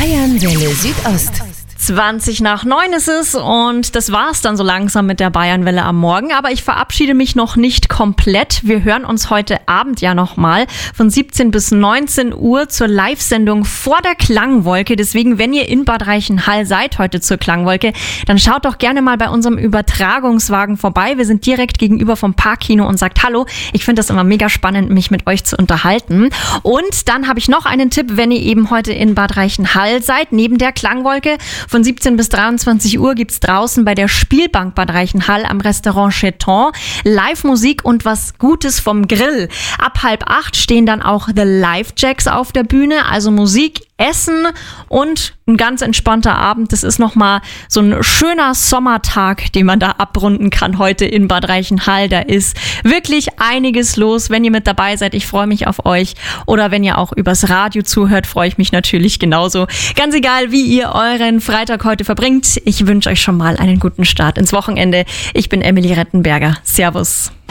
Bayernwelle Südost. 20:20 ist es und das war's dann so langsam mit der Bayernwelle am Morgen. Aber ich verabschiede mich noch nicht komplett. Wir hören uns heute Abend ja nochmal von 17 bis 19 Uhr zur Live-Sendung vor der Klangwolke. Deswegen, wenn ihr in Bad Reichenhall seid heute zur Klangwolke, dann schaut doch gerne mal bei unserem Übertragungswagen vorbei. Wir sind direkt gegenüber vom Parkkino und sagt Hallo. Ich finde das immer mega spannend, mich mit euch zu unterhalten. Und dann habe ich noch einen Tipp, wenn ihr eben heute in Bad Reichenhall seid, neben der Klangwolke. Von 17 bis 23 Uhr gibt's draußen bei der Spielbank Bad Reichenhall am Restaurant Cheton Live-Musik und was Gutes vom Grill. Ab 7:30 stehen dann auch The Live Jacks auf der Bühne, also Musik, Essen und ein ganz entspannter Abend. Das ist nochmal so ein schöner Sommertag, den man da abrunden kann heute in Bad Reichenhall. Da ist wirklich einiges los. Wenn ihr mit dabei seid, ich freue mich auf euch. Oder wenn ihr auch übers Radio zuhört, freue ich mich natürlich genauso. Ganz egal, wie ihr euren Freitag heute verbringt. Ich wünsche euch schon mal einen guten Start ins Wochenende. Ich bin Emily Rettenberger. Servus.